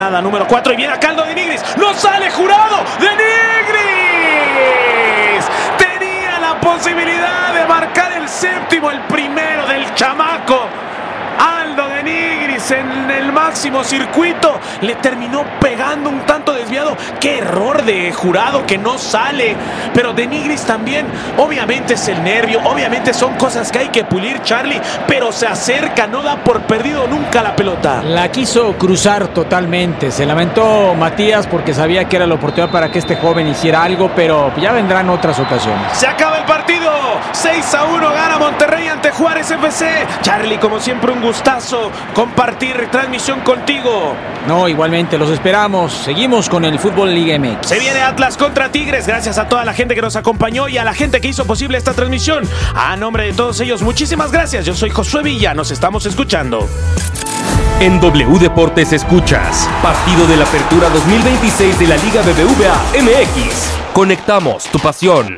Número 4 y viene a Caldo de Nigris. ¡No sale Jurado! ¡De Nigris! Tenía la posibilidad de marcar el séptimo, el primero del chamaco. Aldo de Nigris en el máximo circuito le terminó pegando un tanto desviado. Qué error de Jurado que no sale. Pero de Nigris también, obviamente es el nervio, obviamente son cosas que hay que pulir, Charlie, pero se acerca, no da por perdido nunca la pelota. La quiso cruzar totalmente. Se lamentó Matías porque sabía que era la oportunidad para que este joven hiciera algo, pero ya vendrán otras ocasiones. Se acaba el partido. 6-1 gana Monterrey ante Juárez FC. Charlie, como siempre, un gustazo compartir transmisión contigo. No, igualmente, los esperamos. Seguimos con el Fútbol Liga MX. Se viene Atlas contra Tigres. Gracias a toda la gente que nos acompañó y a la gente que hizo posible esta transmisión. A nombre de todos ellos, muchísimas gracias. Yo soy Josué Villa. Nos estamos escuchando. En W Deportes escuchas partido de la Apertura 2026 de la Liga BBVA MX. Conectamos tu pasión.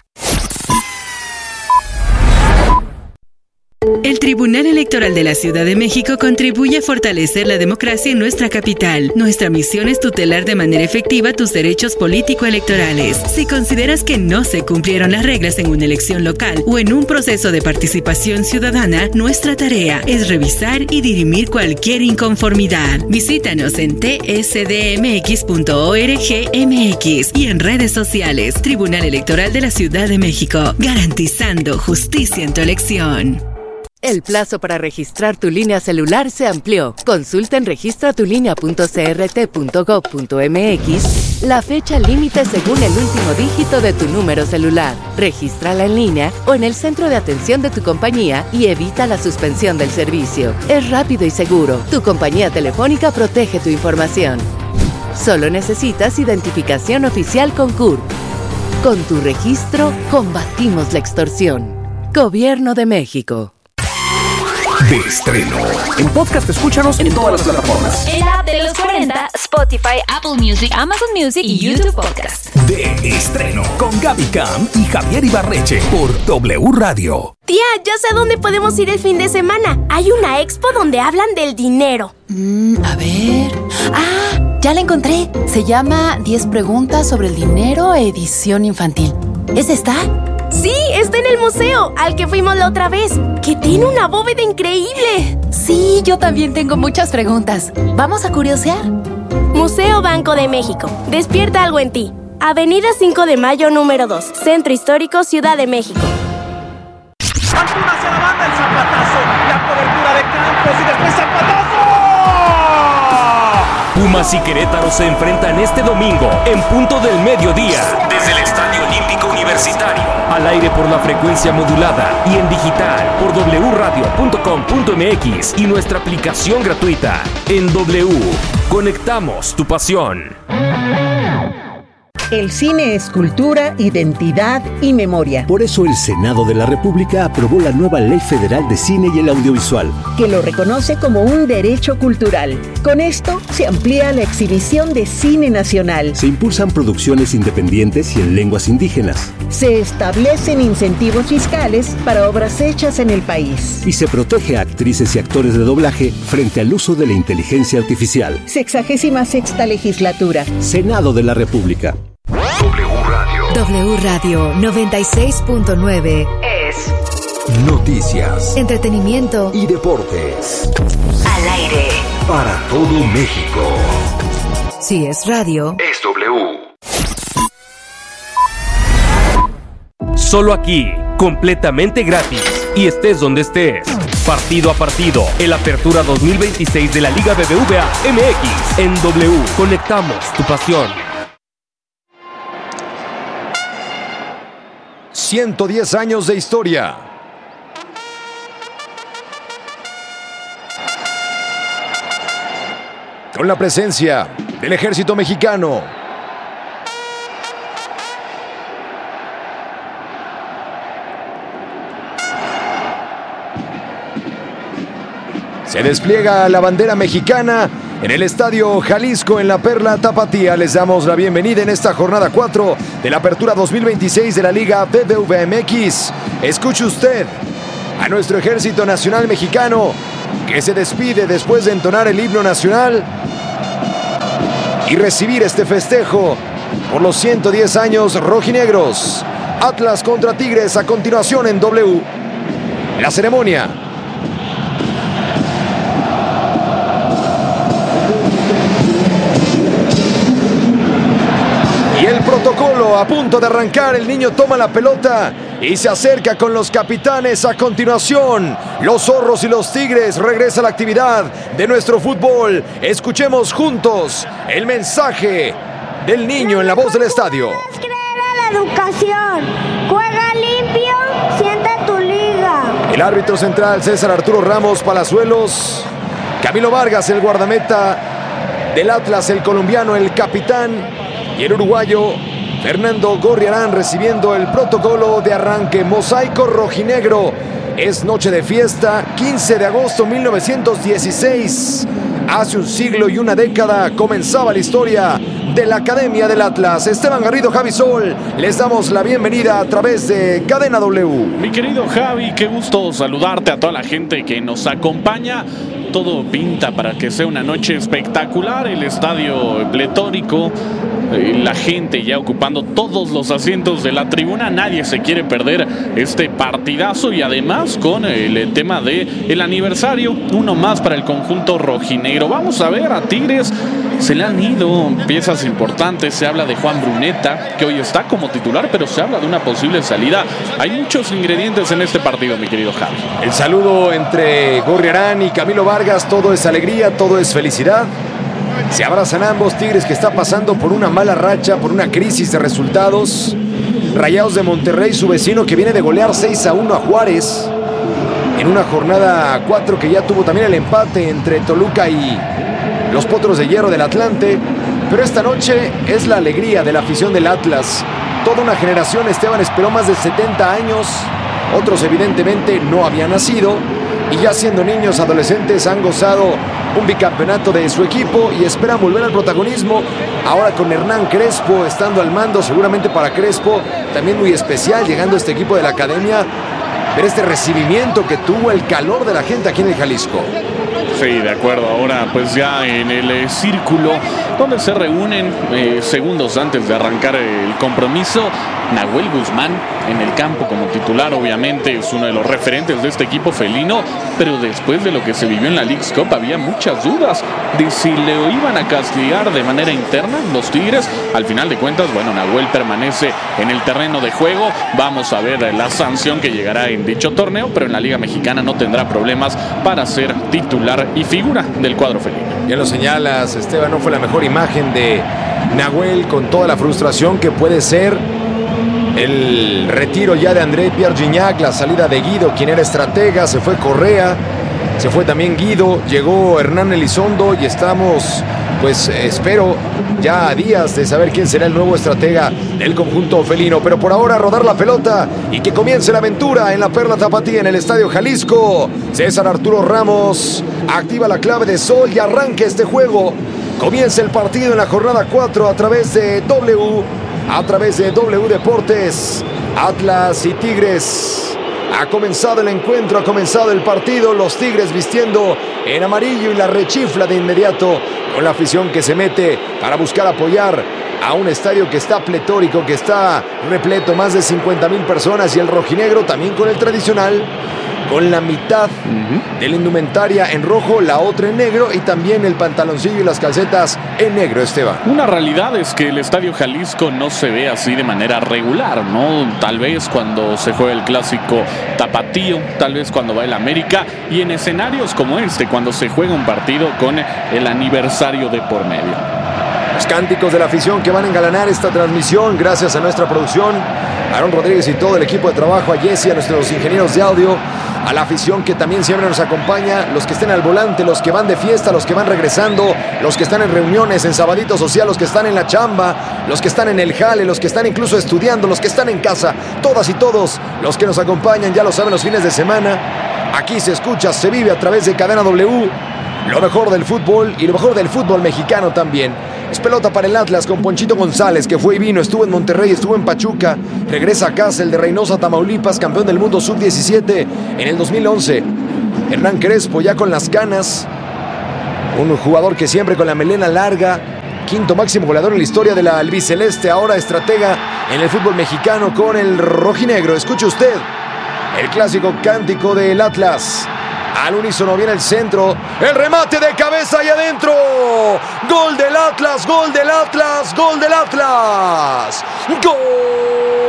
El Tribunal Electoral de la Ciudad de México contribuye a fortalecer la democracia en nuestra capital. Nuestra misión es tutelar de manera efectiva tus derechos político-electorales. Si consideras que no se cumplieron las reglas en una elección local o en un proceso de participación ciudadana, nuestra tarea es revisar y dirimir cualquier inconformidad. Visítanos en tsdmx.org.mx y en redes sociales. Tribunal Electoral de la Ciudad de México, garantizando justicia en tu elección. El plazo para registrar tu línea celular se amplió. Consulta en registratulínea.crt.gov.mx la fecha límite según el último dígito de tu número celular. Regístrala en línea o en el centro de atención de tu compañía y evita la suspensión del servicio. Es rápido y seguro. Tu compañía telefónica protege tu información. Solo necesitas identificación oficial con CURP. Con tu registro, combatimos la extorsión. Gobierno de México. De estreno. En podcast escúchanos en todas las plataformas. En la app de los 40, Spotify, Apple Music, Amazon Music y YouTube Podcast. De estreno con Gaby Cam y Javier Ibarreche por W Radio. Tía, ya sé a dónde podemos ir el fin de semana. Hay una expo donde hablan del dinero. A ver. Ya la encontré. Se llama 10 preguntas sobre el dinero, edición infantil. ¿Es esta? Sí, está en el museo, al que fuimos la otra vez, que tiene una bóveda increíble. Sí, yo también tengo muchas preguntas. ¿Vamos a curiosear? Museo Banco de México. Despierta algo en ti. Avenida 5 de Mayo, número 2. Centro Histórico, Ciudad de México. Antuna hacia la banda, el zapatazo. La cobertura de Campos y después zapatazo. Pumas y Querétaro se enfrentan este domingo en punto del mediodía desde el Estadio Olímpico Universitario. Al aire por la frecuencia modulada y en digital por wradio.com.mx y nuestra aplicación gratuita. En W, conectamos tu pasión. El cine es cultura, identidad y memoria. Por eso el Senado de la República aprobó la nueva Ley Federal de Cine y el Audiovisual, que lo reconoce como un derecho cultural. Con esto se amplía la exhibición de cine nacional. Se impulsan producciones independientes y en lenguas indígenas. Se establecen incentivos fiscales para obras hechas en el país. Y se protege a actrices y actores de doblaje frente al uso de la inteligencia artificial. 66ª legislatura. Senado de la República. W Radio 96.9 es noticias, entretenimiento y deportes. Al aire para todo México. Si es radio, es W. Solo aquí, completamente gratis y estés donde estés. Partido a partido, el Apertura 2026 de la Liga BBVA MX. En W, conectamos tu pasión. 110 años de historia. Con la presencia del ejército mexicano. Se despliega la bandera mexicana en el Estadio Jalisco en la Perla Tapatía. Les damos la bienvenida en esta jornada 4 de la Apertura 2026 de la Liga BBVA MX. Escuche usted a nuestro Ejército Nacional Mexicano que se despide después de entonar el himno nacional y recibir este festejo por los 110 años rojinegros. Atlas contra Tigres a continuación en W. La ceremonia. Y el protocolo a punto de arrancar. El niño toma la pelota y se acerca con los capitanes. A continuación, los zorros y los tigres. Regresa la actividad de nuestro fútbol. Escuchemos juntos el mensaje del niño en la voz del estadio. La educación. Juega limpio, sienta tu liga. El árbitro central César Arturo Ramos Palazuelos. Camilo Vargas, el guardameta del Atlas, el colombiano, el capitán. Y el uruguayo Fernando Gorriarán recibiendo el protocolo de arranque. Mosaico rojinegro. Es noche de fiesta, 15 de agosto 1916. Hace un siglo y una década comenzaba la historia de la Academia del Atlas. Esteban Garrido, Javi Sol, les damos la bienvenida a través de Cadena W. Mi querido Javi, qué gusto saludarte, a toda la gente que nos acompaña. Todo pinta para que sea una noche espectacular, el estadio pletórico, la gente ya ocupando todos los asientos de la tribuna. Nadie se quiere perder este partidazo, y además con el tema del aniversario, uno más para el conjunto rojinegro. Vamos a ver a Tigres. Se le han ido piezas importantes. Se habla de Juan Bruneta, que hoy está como titular, pero se habla de una posible salida. Hay muchos ingredientes en este partido, mi querido Javi. El saludo entre Gorriarán y Camilo Vargas. Todo es alegría, todo es felicidad. Se abrazan ambos. Tigres, que está pasando por una mala racha, por una crisis de resultados. Rayados de Monterrey, su vecino, que viene de golear 6-1 a Juárez en una jornada 4, que ya tuvo también el empate entre Toluca y los Potros de Hierro del Atlante. Pero esta noche es la alegría de la afición del Atlas. Toda una generación, Esteban, esperó más de 70 años. Otros evidentemente no habían nacido, y ya siendo niños, adolescentes, han gozado un bicampeonato de su equipo y esperan volver al protagonismo. Ahora con Hernán Crespo estando al mando, seguramente para Crespo también muy especial, llegando a este equipo de la academia, ver este recibimiento que tuvo, el calor de la gente aquí en el Jalisco. Sí, de acuerdo. Ahora pues ya en el círculo donde se reúnen segundos antes de arrancar el compromiso. Nahuel Guzmán en el campo como titular, obviamente es uno de los referentes de este equipo felino, pero después de lo que se vivió en la Leagues Cup había muchas dudas de si le iban a castigar de manera interna los Tigres. Al final de cuentas, bueno, Nahuel permanece en el terreno de juego. Vamos a ver la sanción que llegará en dicho torneo, pero en la Liga Mexicana no tendrá problemas para ser titular y figura del cuadro felino. Ya lo señalas, Esteban, no fue la mejor imagen de Nahuel, con toda la frustración que puede ser el retiro ya de André Pierre Gignac, la salida de Guido, quien era estratega. Se fue Correa, se fue también Guido, llegó Hernán Elizondo y estamos, pues espero, ya a días de saber quién será el nuevo estratega del conjunto felino. Pero por ahora, rodar la pelota y que comience la aventura en la Perla Tapatía, en el Estadio Jalisco. César Arturo Ramos activa la clave de sol y arranca este juego. Comienza el partido en la jornada 4 a través de W Deportes. Atlas y Tigres. Ha comenzado el encuentro, ha comenzado el partido. Los Tigres vistiendo en amarillo y la rechifla de inmediato con la afición que se mete para buscar apoyar a un estadio que está pletórico, que está repleto, más de 50,000 personas, y el rojinegro también con el tradicional, con la mitad de la indumentaria en rojo, la otra en negro, y también el pantaloncillo y las calcetas en negro, Esteban. Una realidad es que el Estadio Jalisco no se ve así de manera regular, ¿no? Tal vez cuando se juega el clásico tapatío, tal vez cuando va el América, y en escenarios como este, cuando se juega un partido con el aniversario de por medio. Los cánticos de la afición que van a engalanar esta transmisión, gracias a nuestra producción, Aaron Rodríguez y todo el equipo de trabajo, a Jesse, a nuestros ingenieros de audio, a la afición que también siempre nos acompaña, los que estén al volante, los que van de fiesta, los que van regresando, los que están en reuniones, en sabadito social, los que están en la chamba, los que están en el jale, los que están incluso estudiando, los que están en casa, todas y todos los que nos acompañan, ya lo saben, los fines de semana. Aquí se escucha, se vive a través de Cadena W, lo mejor del fútbol y lo mejor del fútbol mexicano también. Es pelota para el Atlas con Ponchito González, que fue y vino, estuvo en Monterrey, estuvo en Pachuca, regresa a casa, el de Reynosa, Tamaulipas, campeón del mundo sub-17 en el 2011. Hernán Crespo ya con las canas, un jugador que siempre con la melena larga, quinto máximo goleador en la historia de la albiceleste, ahora estratega en el fútbol mexicano con el rojinegro. Escuche usted el clásico cántico del Atlas. Al unísono viene el centro, el remate de cabeza y adentro. Gol del Atlas, gol del Atlas, gol del Atlas. ¡Gol!